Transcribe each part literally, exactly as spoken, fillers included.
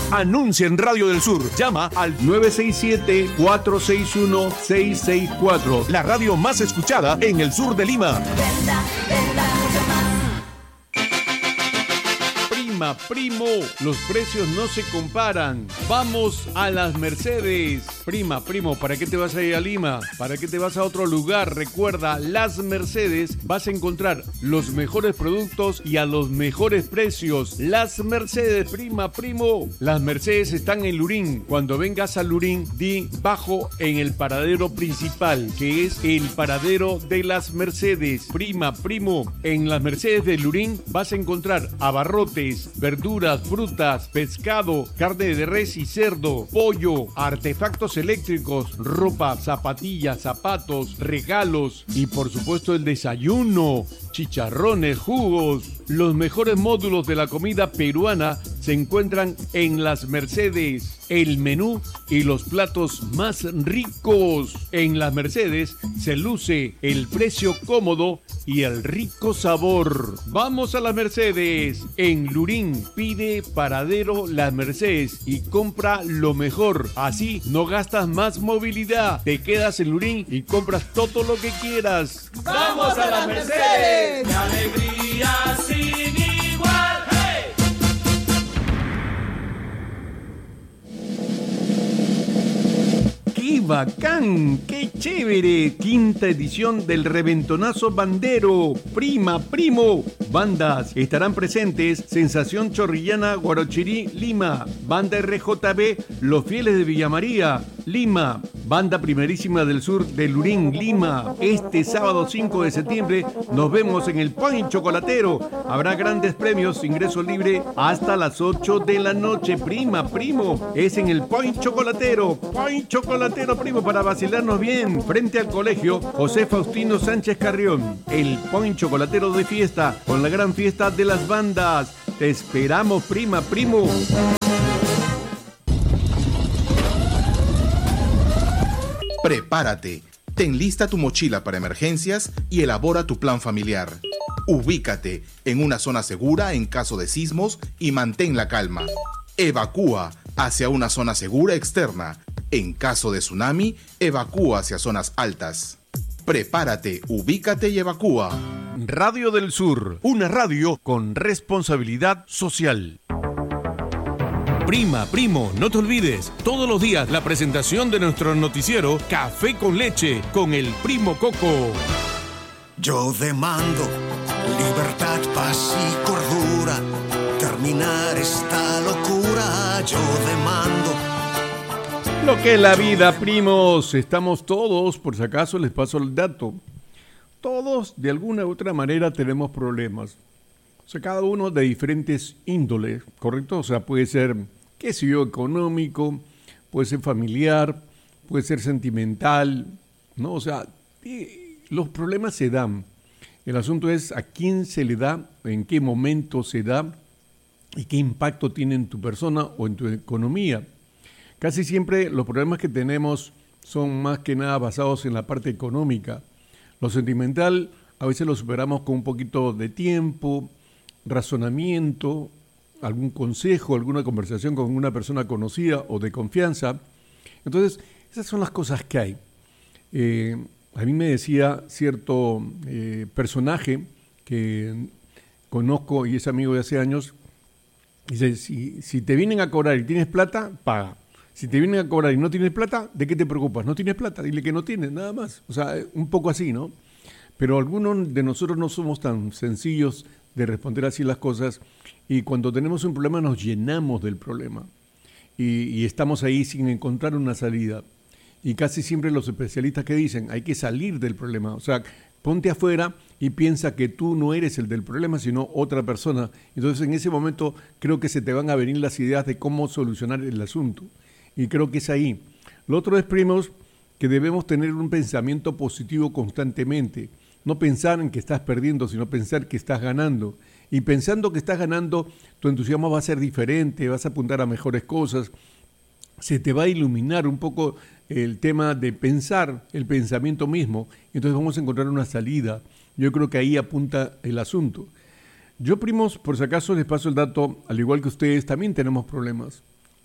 Anuncia en Radio del Sur. Llama al nueve seis siete, cuatro seis uno, seis seis cuatro. La radio más escuchada en el sur de Lima. Venda, venda, mucho más. Prima, primo, los precios no se comparan. Vamos a las Mercedes. Prima, primo, ¿para qué te vas a ir a Lima? ¿Para qué te vas a otro lugar? Recuerda, las Mercedes vas a encontrar los mejores productos y a los mejores precios. Las Mercedes, prima, primo. Las Mercedes están en Lurín. Cuando vengas a Lurín, di bajo en el paradero principal, que es el paradero de las Mercedes. Prima, primo, en las Mercedes de Lurín vas a encontrar abarrotes, verduras, frutas, pescado, carne de res y cerdo, pollo, artefactos eléctricos, ropa, zapatillas, zapatos, regalos y por supuesto el desayuno, chicharrones, jugos. Los mejores módulos de la comida peruana se encuentran en las Mercedes. El menú y los platos más ricos. En las Mercedes se luce el precio cómodo y el rico sabor. Vamos a las Mercedes. En Lurín, pide paradero Las Mercedes y compra lo mejor. Así no gastas más movilidad. Te quedas en Lurín y compras todo lo que quieras. ¡Vamos a las Mercedes! ¡Qué alegría sin igual! ¡Hey! ¡Qué bacán! ¡Qué chévere! Quinta edición del Reventonazo Bandero. Prima, primo. Bandas estarán presentes: Sensación Chorrillana, Guarochirí, Lima. Banda R J B, Los Fieles de Villa María, Lima. Banda Primerísima del Sur de Lurín, Lima. Este sábado cinco de septiembre nos vemos en el Point Chocolatero. Habrá grandes premios, ingreso libre hasta las ocho de la noche. Prima, primo. Es en el Point Chocolatero. Point Chocolatero, primo, para vacilarnos bien. Frente al colegio José Faustino Sánchez Carrión. El Point Chocolatero de fiesta, con la gran fiesta de las bandas. Te esperamos, prima, primo. Prepárate, ten lista tu mochila para emergencias y elabora tu plan familiar. Ubícate en una zona segura en caso de sismos y mantén la calma. Evacúa hacia una zona segura externa. En caso de tsunami, evacúa hacia zonas altas. Prepárate, ubícate y evacúa. Radio del Sur, una radio con responsabilidad social. Prima, primo, no te olvides, todos los días la presentación de nuestro noticiero Café con Leche con el Primo Coco. Yo demando libertad, paz y cordura, terminar esta locura, yo demando. Lo que es la vida, primos. Estamos todos, por si acaso les paso el dato. Todos, de alguna u otra manera, tenemos problemas. O sea, cada uno de diferentes índoles, ¿correcto? O sea, puede ser, qué sé yo, económico, puede ser familiar, puede ser sentimental, ¿no? O sea, los problemas se dan. El asunto es a quién se le da, en qué momento se da y qué impacto tiene en tu persona o en tu economía. Casi siempre los problemas que tenemos son más que nada basados en la parte económica. Lo sentimental a veces lo superamos con un poquito de tiempo, razonamiento, algún consejo, alguna conversación con una persona conocida o de confianza. Entonces, esas son las cosas que hay. Eh, a mí me decía cierto eh, personaje que conozco y es amigo de hace años, dice, si, si te vienen a cobrar y tienes plata, paga. Si te vienen a cobrar y no tienes plata, ¿de qué te preocupas? No tienes plata, dile que no tienes, nada más. O sea, un poco así, ¿no? Pero algunos de nosotros no somos tan sencillos de responder así las cosas y cuando tenemos un problema nos llenamos del problema y, y estamos ahí sin encontrar una salida. Y casi siempre los especialistas que dicen, hay que salir del problema. O sea, ponte afuera y piensa que tú no eres el del problema, sino otra persona. Entonces, en ese momento creo que se te van a venir las ideas de cómo solucionar el asunto. Y creo que es ahí. Lo otro es, primos, que debemos tener un pensamiento positivo constantemente. No pensar en que estás perdiendo, sino pensar que estás ganando. Y pensando que estás ganando, tu entusiasmo va a ser diferente, vas a apuntar a mejores cosas. Se te va a iluminar un poco el tema de pensar, el pensamiento mismo. Entonces vamos a encontrar una salida. Yo creo que ahí apunta el asunto. Yo, primos, por si acaso les paso el dato, al igual que ustedes, también tenemos problemas.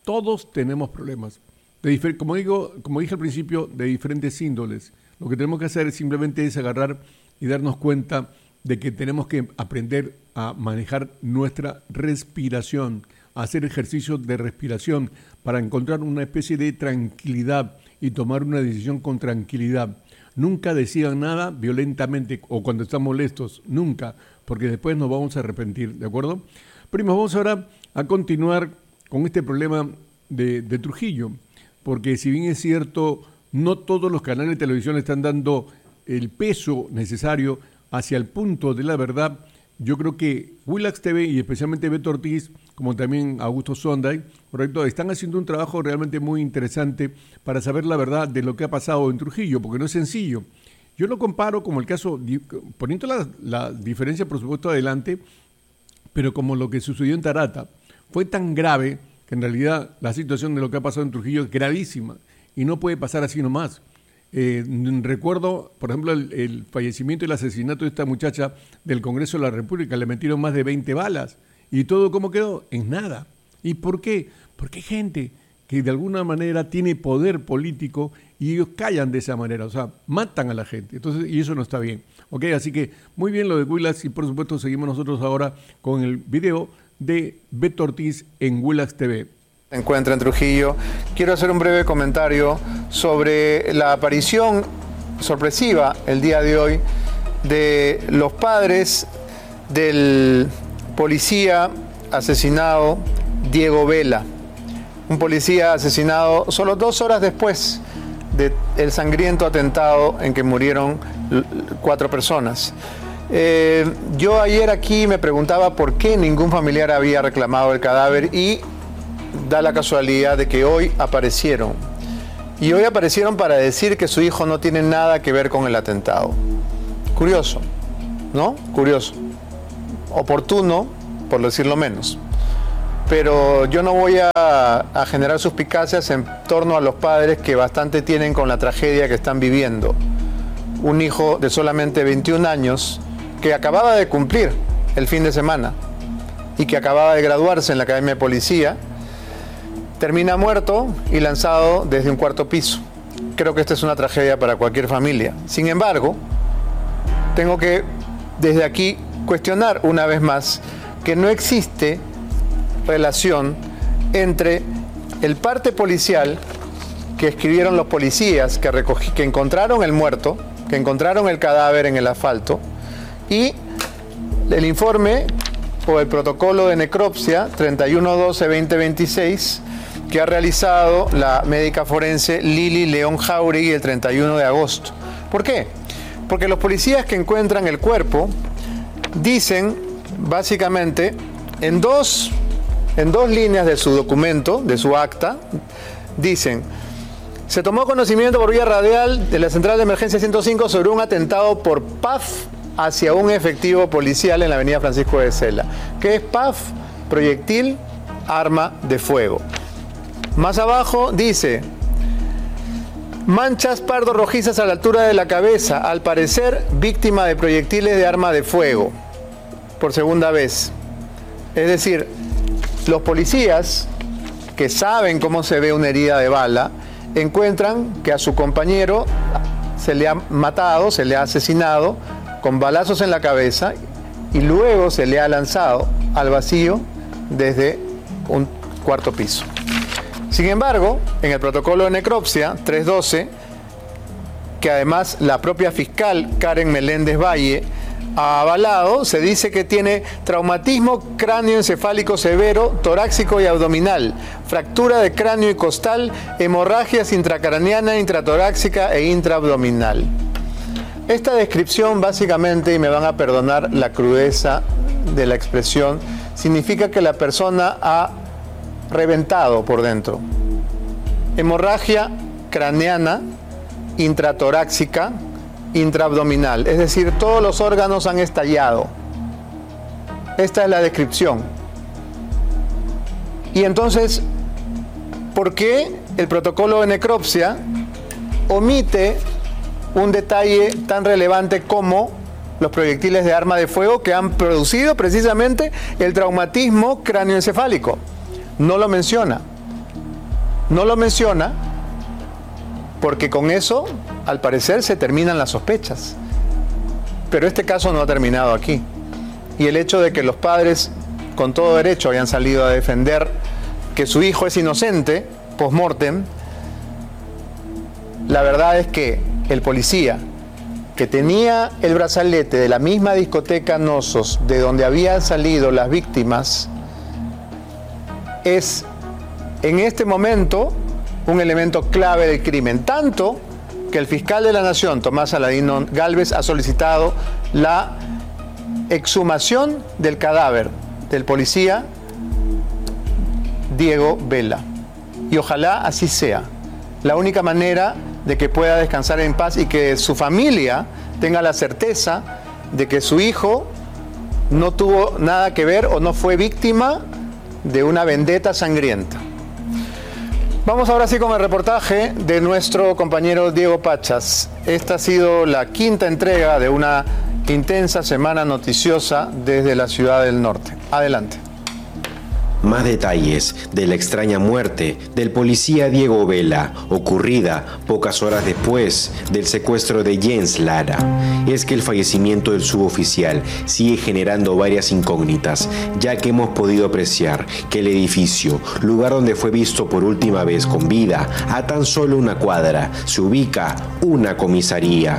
Todos tenemos problemas. De difer- como, digo, como dije al principio, de diferentes índoles. Lo que tenemos que hacer simplemente es agarrar y darnos cuenta de que tenemos que aprender a manejar nuestra respiración, a hacer ejercicios de respiración para encontrar una especie de tranquilidad y tomar una decisión con tranquilidad. Nunca decidan nada violentamente o cuando están molestos, nunca, porque después nos vamos a arrepentir, ¿de acuerdo? Primos, vamos ahora a continuar con este problema de, de Trujillo, porque si bien es cierto, no todos los canales de televisión están dando el peso necesario hacia el punto de la verdad. Yo creo que Willax T V y especialmente Beto Ortiz, como también Augusto Sonday, correcto, están haciendo un trabajo realmente muy interesante para saber la verdad de lo que ha pasado en Trujillo, porque no es sencillo. Yo lo comparo como el caso, poniendo la, la diferencia por supuesto adelante, pero como lo que sucedió en Tarata. Fue tan grave que en realidad la situación de lo que ha pasado en Trujillo es gravísima y no puede pasar así nomás. Eh, recuerdo, por ejemplo, el, el fallecimiento y el asesinato de esta muchacha del Congreso de la República. Le metieron más de veinte balas. ¿Y todo cómo quedó? En nada. ¿Y por qué? Porque hay gente que de alguna manera tiene poder político y ellos callan de esa manera. O sea, matan a la gente. Entonces, y eso no está bien. ¿Ok? Así que muy bien lo de Willax y por supuesto seguimos nosotros ahora con el video de Beto Ortiz en Willax T V. Se encuentra en Trujillo. Quiero hacer un breve comentario sobre la aparición sorpresiva el día de hoy de los padres del policía asesinado Diego Vela, un policía asesinado solo dos horas después del sangriento atentado en que murieron cuatro personas. Eh, yo ayer aquí me preguntaba por qué ningún familiar había reclamado el cadáver y da la casualidad de que hoy aparecieron. Y hoy aparecieron para decir que su hijo no tiene nada que ver con el atentado. Curioso, ¿no? Curioso. Oportuno, por decirlo menos. Pero yo no voy a, a generar suspicacias en torno a los padres que bastante tienen con la tragedia que están viviendo. Un hijo de solamente veintiún años que acababa de cumplir el fin de semana y que acababa de graduarse en la Academia de Policía, termina muerto y lanzado desde un cuarto piso. Creo que esta es una tragedia para cualquier familia. Sin embargo, tengo que desde aquí cuestionar una vez más que no existe relación entre el parte policial que escribieron los policías que, recogí, que encontraron el muerto, que encontraron el cadáver en el asfalto, y el informe o el protocolo de necropsia treinta y uno doce veinte veintiséis que ha realizado la médica forense Lili León Jauregui el treinta y uno de agosto. ¿Por qué? Porque los policías que encuentran el cuerpo dicen básicamente en dos, en dos líneas de su documento, de su acta, dicen: se tomó conocimiento por vía radial de la Central de Emergencia ciento cinco sobre un atentado por P A F hacia un efectivo policial en la avenida Francisco de Sela. ¿Qué es P A F? Proyectil, arma de fuego. Más abajo dice: manchas pardo rojizas a la altura de la cabeza, al parecer víctima de proyectiles de arma de fuego. Por segunda vez. Es decir, los policías que saben cómo se ve una herida de bala, encuentran que a su compañero se le ha matado, se le ha asesinado con balazos en la cabeza y luego se le ha lanzado al vacío desde un cuarto piso. Sin embargo, en el protocolo de necropsia trescientos doce, que además la propia fiscal Karen Meléndez Valle ha avalado, se dice que tiene traumatismo cráneoencefálico severo, torácico y abdominal, fractura de cráneo y costal, hemorragias intracraneana, intratorácica e intraabdominal. Esta descripción básicamente, y me van a perdonar la crudeza de la expresión, significa que la persona ha reventado por dentro. Hemorragia craneana, intratorácica, intraabdominal, es decir, todos los órganos han estallado. Esta es la descripción. Y entonces, ¿por qué el protocolo de necropsia omite un detalle tan relevante como los proyectiles de arma de fuego que han producido precisamente el traumatismo cráneoencefálico? No lo menciona. no lo menciona porque con eso, al parecer, se terminan las sospechas. Pero este caso no ha terminado aquí. Y el hecho de que los padres, con todo derecho, hayan salido a defender que su hijo es inocente, post-mortem, la verdad es que el policía que tenía el brazalete de la misma discoteca Nosos, de donde habían salido las víctimas, es en este momento un elemento clave del crimen. Tanto que el fiscal de la Nación, Tomás Aladino Gálvez, ha solicitado la exhumación del cadáver del policía Diego Vela. Y ojalá así sea. La única manera de que pueda descansar en paz y que su familia tenga la certeza de que su hijo no tuvo nada que ver o no fue víctima de una vendetta sangrienta. Vamos ahora sí con el reportaje de nuestro compañero Diego Pachas. Esta ha sido la quinta entrega de una intensa semana noticiosa desde la ciudad del norte. Adelante. Más detalles de la extraña muerte del policía Diego Vela, ocurrida pocas horas después del secuestro de Jens Lara. Es que el fallecimiento del suboficial sigue generando varias incógnitas, ya que hemos podido apreciar que el edificio, lugar donde fue visto por última vez con vida, a tan solo una cuadra, se ubica una comisaría.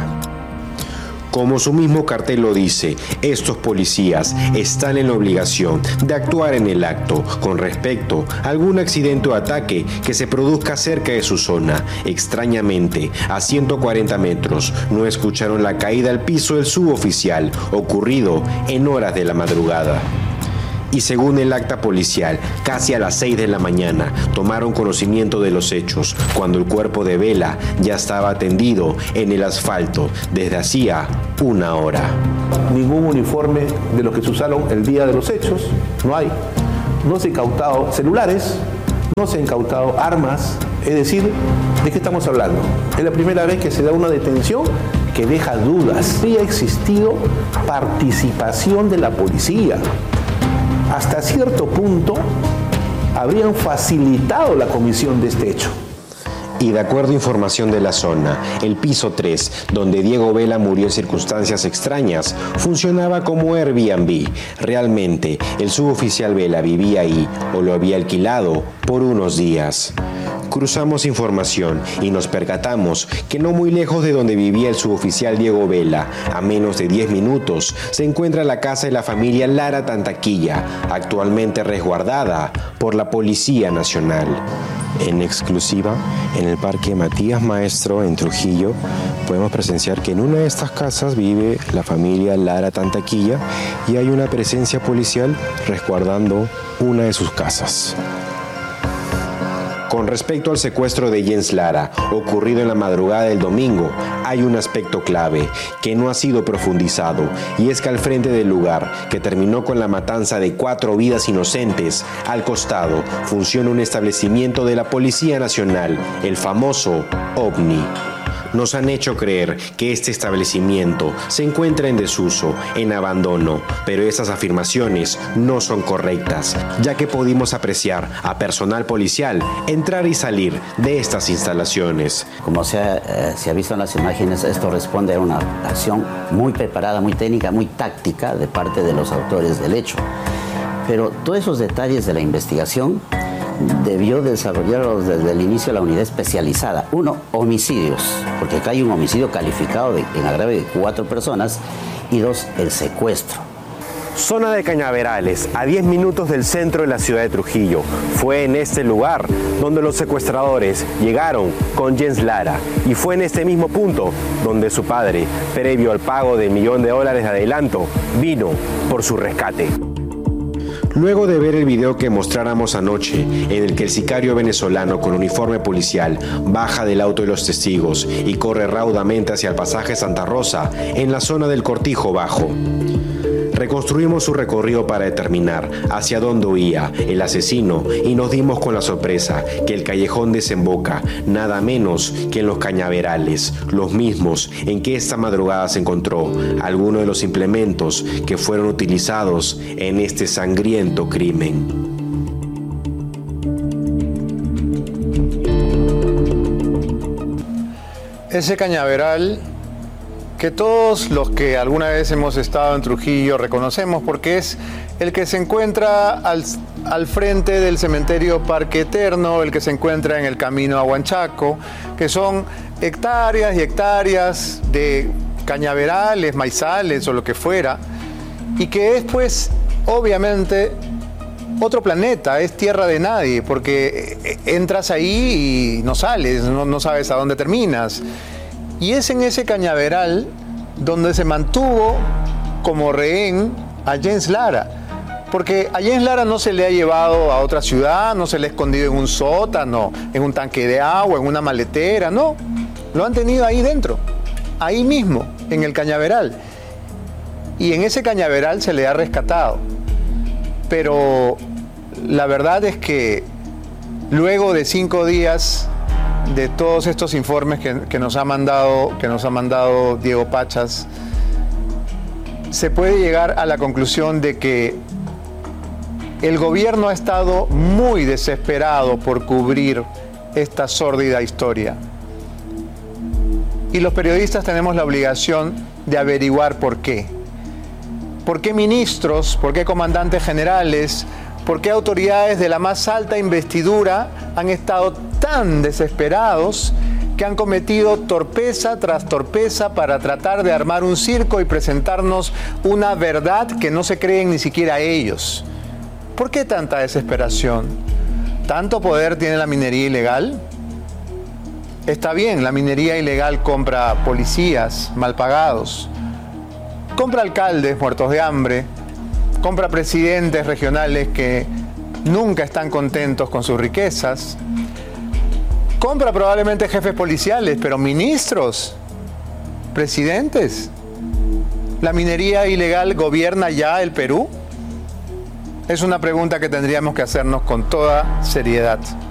Como su mismo cartel lo dice, estos policías están en la obligación de actuar en el acto con respecto a algún accidente o ataque que se produzca cerca de su zona. Extrañamente, a ciento cuarenta metros, no escucharon la caída al piso del suboficial, ocurrido en horas de la madrugada. Y según el acta policial, casi a las seis de la mañana tomaron conocimiento de los hechos, cuando el cuerpo de Vela ya estaba tendido en el asfalto desde hacía una hora. Ningún uniforme de los que se usaron el día de los hechos, no hay. No se han incautado celulares, no se han incautado armas, es decir, ¿de qué estamos hablando? Es la primera vez que se da una detención que deja dudas. Sí ha existido participación de la policía. Hasta cierto punto habrían facilitado la comisión de este hecho. Y de acuerdo a información de la zona, el piso tres, donde Diego Vela murió en circunstancias extrañas, funcionaba como Airbnb. Realmente, el suboficial Vela vivía ahí o lo había alquilado por unos días. Cruzamos información y nos percatamos que no muy lejos de donde vivía el suboficial Diego Vela, a menos de diez minutos, se encuentra la casa de la familia Lara Tantaquilla, actualmente resguardada por la Policía Nacional. En exclusiva, en el Parque Matías Maestro, en Trujillo, podemos presenciar que en una de estas casas vive la familia Lara Tantaquilla y hay una presencia policial resguardando una de sus casas. Con respecto al secuestro de Jens Lara, ocurrido en la madrugada del domingo, hay un aspecto clave que no ha sido profundizado, y es que al frente del lugar, que terminó con la matanza de cuatro vidas inocentes, al costado funciona un establecimiento de la Policía Nacional, el famoso OVNI. Nos han hecho creer que este establecimiento se encuentra en desuso, en abandono, pero esas afirmaciones no son correctas, ya que pudimos apreciar a personal policial entrar y salir de estas instalaciones. Como se ha, eh, se ha visto en las imágenes, esto responde a una acción muy preparada, muy técnica, muy táctica de parte de los autores del hecho. Pero todos esos detalles de la investigación debió desarrollarlos desde el inicio la unidad especializada. Uno, homicidios, porque acá hay un homicidio calificado de, en agravio de cuatro personas, y dos, el secuestro. Zona de Cañaverales, a diez minutos del centro de la ciudad de Trujillo. Fue en este lugar donde los secuestradores llegaron con Jens Lara, y fue en este mismo punto donde su padre, previo al pago de un millón de dólares de adelanto, vino por su rescate. Luego de ver el video que mostráramos anoche, en el que el sicario venezolano con uniforme policial baja del auto de los testigos y corre raudamente hacia el pasaje Santa Rosa, en la zona del Cortijo Bajo, reconstruimos su recorrido para determinar hacia dónde huía el asesino, y nos dimos con la sorpresa que el callejón desemboca nada menos que en los Cañaverales, los mismos en que esta madrugada se encontró alguno de los implementos que fueron utilizados en este sangriento crimen. ese cañaveral que todos los que alguna vez hemos estado en Trujillo reconocemos, porque es el que se encuentra al, al frente del cementerio Parque Eterno, el que se encuentra en el camino a Huanchaco, que son hectáreas y hectáreas de cañaverales, maizales o lo que fuera, y que es pues obviamente otro planeta, es tierra de nadie, porque entras ahí y no sales, no, no sabes a dónde terminas. Y es en ese cañaveral donde se mantuvo como rehén a Jens Lara, porque a Jens Lara no se le ha llevado a otra ciudad, no se le ha escondido en un sótano, en un tanque de agua, en una maletera, no, lo han tenido ahí dentro, ahí mismo, en el cañaveral. Y en ese cañaveral se le ha rescatado. Pero la verdad es que luego de cinco días de todos estos informes que, que nos ha mandado, que nos ha mandado Diego Pachas, se puede llegar a la conclusión de que el gobierno ha estado muy desesperado por cubrir esta sórdida historia. Y los periodistas tenemos la obligación de averiguar por qué. ¿Por qué ministros, por qué comandantes generales, por qué autoridades de la más alta investidura han estado tan desesperados que han cometido torpeza tras torpeza para tratar de armar un circo y presentarnos una verdad que no se creen ni siquiera ellos? ¿Por qué tanta desesperación? ¿Tanto poder tiene la minería ilegal? Está bien, la minería ilegal compra policías mal pagados, compra alcaldes muertos de hambre, compra presidentes regionales que nunca están contentos con sus riquezas, compra probablemente jefes policiales, pero ministros, presidentes. ¿La minería ilegal gobierna ya el Perú? Es una pregunta que tendríamos que hacernos con toda seriedad.